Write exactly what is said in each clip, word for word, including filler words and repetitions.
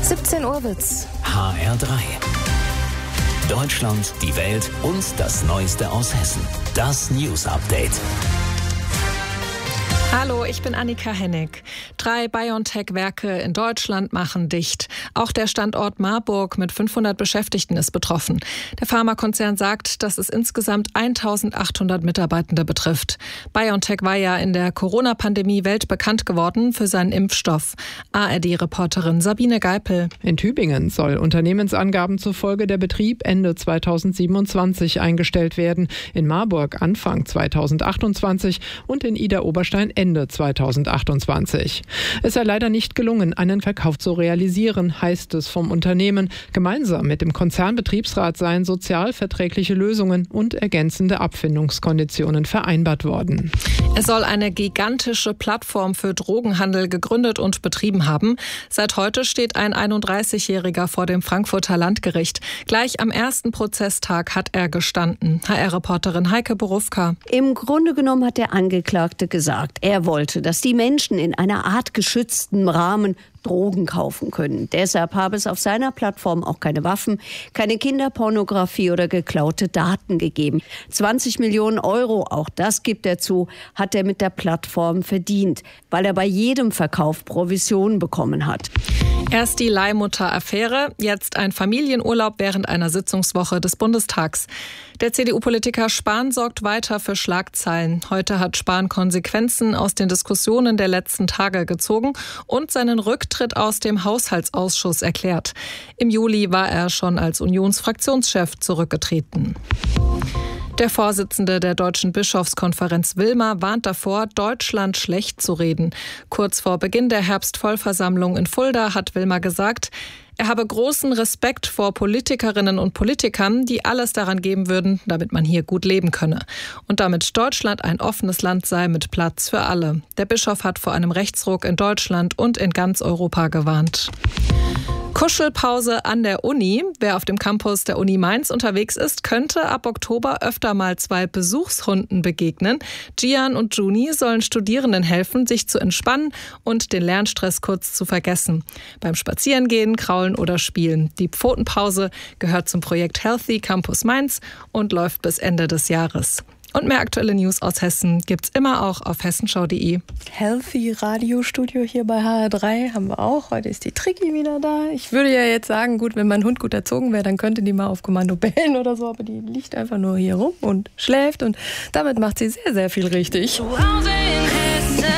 siebzehn Uhr wird's. H R drei. Deutschland, die Welt und das Neueste aus Hessen. Das News Update. Hallo, ich bin Annika Hennig. Drei BioNTech-Werke in Deutschland machen dicht. Auch der Standort Marburg mit fünfhundert Beschäftigten ist betroffen. Der Pharmakonzern sagt, dass es insgesamt eintausendachthundert Mitarbeitende betrifft. BioNTech war ja in der Corona-Pandemie weltbekannt geworden für seinen Impfstoff. A R D-Reporterin Sabine Geipel. In Tübingen soll Unternehmensangaben zufolge der Betrieb Ende zweitausendsiebenundzwanzig eingestellt werden, in Marburg Anfang zweitausendachtundzwanzig und in Idar-Oberstein Ende zweitausendachtundzwanzig. Es sei leider nicht gelungen, einen Verkauf zu realisieren, heißt es vom Unternehmen. Gemeinsam mit dem Konzernbetriebsrat seien sozialverträgliche Lösungen und ergänzende Abfindungskonditionen vereinbart worden. Es soll eine gigantische Plattform für Drogenhandel gegründet und betrieben haben. Seit heute steht ein einunddreißigjähriger vor dem Frankfurter Landgericht. Gleich am ersten Prozesstag hat er gestanden. H R-Reporterin Heike Borufka. Im Grunde genommen hat der Angeklagte gesagt, er wollte, dass die Menschen in einer Art geschützten Rahmen Drogen kaufen können. Deshalb habe es auf seiner Plattform auch keine Waffen, keine Kinderpornografie oder geklaute Daten gegeben. zwanzig Millionen Euro, auch das gibt er zu, hat er mit der Plattform verdient, weil er bei jedem Verkauf Provisionen bekommen hat. Erst die Leihmutter-Affäre, jetzt ein Familienurlaub während einer Sitzungswoche des Bundestags. Der C D U-Politiker Spahn sorgt weiter für Schlagzeilen. Heute hat Spahn Konsequenzen aus den Diskussionen der letzten Tage gezogen und seinen Rücktritt aus dem Haushaltsausschuss erklärt. Im Juli war er schon als Unionsfraktionschef zurückgetreten. Der Vorsitzende der Deutschen Bischofskonferenz Wilmer warnt davor, Deutschland schlecht zu reden. Kurz vor Beginn der Herbstvollversammlung in Fulda hat Wilmer gesagt, er habe großen Respekt vor Politikerinnen und Politikern, die alles daran geben würden, damit man hier gut leben könne. Und damit Deutschland ein offenes Land sei mit Platz für alle. Der Bischof hat vor einem Rechtsruck in Deutschland und in ganz Europa gewarnt. Kuschelpause an der Uni. Wer auf dem Campus der Uni Mainz unterwegs ist, könnte ab Oktober öfter mal zwei Besuchshunden begegnen. Gian und Juni sollen Studierenden helfen, sich zu entspannen und den Lernstress kurz zu vergessen. Beim Spazierengehen, Kraulen oder Spielen. Die Pfotenpause gehört zum Projekt Healthy Campus Mainz und läuft bis Ende des Jahres. Und mehr aktuelle News aus Hessen gibt's immer auch auf hessenschau punkt de. Healthy Radiostudio hier bei H R drei haben wir auch. Heute ist die Tricki wieder da. Ich würde ja jetzt sagen, gut, wenn mein Hund gut erzogen wäre, dann könnte die mal auf Kommando bellen oder so. Aber die liegt einfach nur hier rum und schläft. Und damit macht sie sehr, sehr viel richtig. Zu Hause in Hessen.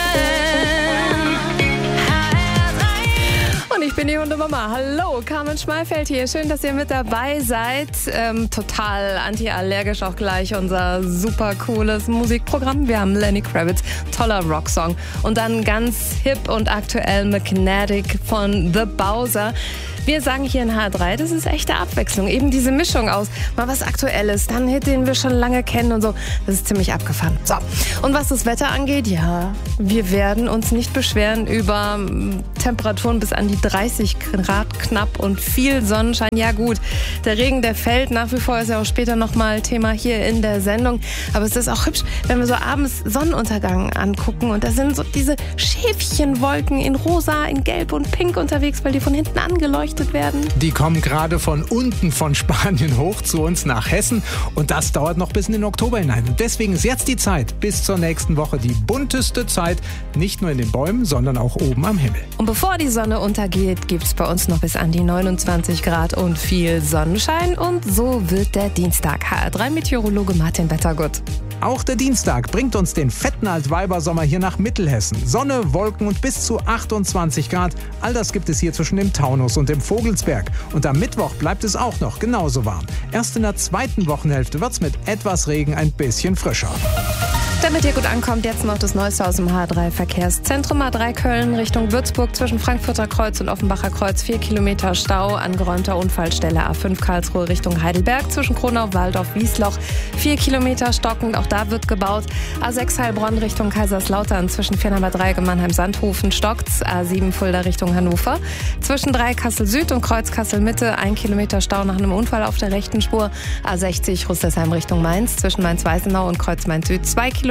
Ich bin die Hundemama. Hallo, Carmen Schmeifeld hier. Schön, dass ihr mit dabei seid. Ähm, total antiallergisch auch gleich unser super cooles Musikprogramm. Wir haben Lenny Kravitz, toller Rocksong. Und dann ganz hip und aktuell Magnetic von The Bowser. Wir sagen hier in H R drei, das ist echte Abwechslung. Eben diese Mischung aus mal was Aktuelles, dann Hit, den wir schon lange kennen und so. Das ist ziemlich abgefahren. So, und was das Wetter angeht, ja, wir werden uns nicht beschweren über Temperaturen bis an die dreißig Grad knapp und viel Sonnenschein. Ja gut, der Regen, der fällt. Nach wie vor ist ja auch später nochmal Thema hier in der Sendung. Aber es ist auch hübsch, wenn wir so abends Sonnenuntergang angucken. Und da sind so diese Schäfchenwolken in rosa, in gelb und pink unterwegs, weil die von hinten angeleuchtet werden. Die kommen gerade von unten von Spanien hoch zu uns nach Hessen und das dauert noch bis in den Oktober hinein. Und deswegen ist jetzt die Zeit bis zur nächsten Woche die bunteste Zeit, nicht nur in den Bäumen, sondern auch oben am Himmel. Und bevor die Sonne untergeht, gibt es bei uns noch bis an die neunundzwanzig Grad und viel Sonnenschein und so wird der Dienstag. H R drei Meteorologe Martin Wettergut. Auch der Dienstag bringt uns den fetten Altweibersommer hier nach Mittelhessen. Sonne, Wolken und bis zu achtundzwanzig Grad. All das gibt es hier zwischen dem Taunus und dem Vogelsberg. Und am Mittwoch bleibt es auch noch genauso warm. Erst in der zweiten Wochenhälfte wird es mit etwas Regen ein bisschen frischer. Damit ihr gut ankommt, jetzt noch das Neueste aus dem H R drei Verkehrszentrum. A drei Köln Richtung Würzburg zwischen Frankfurter Kreuz und Offenbacher Kreuz. vier Kilometer Stau, angeräumter Unfallstelle. A fünf Karlsruhe Richtung Heidelberg zwischen Kronau, Waldorf, Wiesloch. vier Kilometer stockend, auch da wird gebaut. A sechs Heilbronn Richtung Kaiserslautern zwischen Viernaber Dreieck, Mannheim-Sandhofen stockt's. A sieben Fulda Richtung Hannover. Zwischen drei Kassel Süd und Kreuz Kassel Mitte. ein Kilometer Stau nach einem Unfall auf der rechten Spur. A sechzig Rüsselsheim Richtung Mainz zwischen Mainz-Weißenau und Kreuz Mainz Süd. zwei Kilometer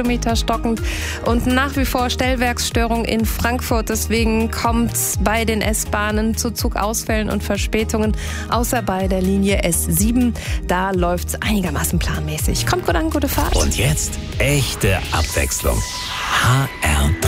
Thermometer stockend und nach wie vor Stellwerksstörung in Frankfurt. Deswegen kommt es bei den S-Bahnen zu Zugausfällen und Verspätungen, außer bei der Linie S sieben. Da läuft es einigermaßen planmäßig. Kommt gut an, gute Fahrt. Und jetzt echte Abwechslung. H R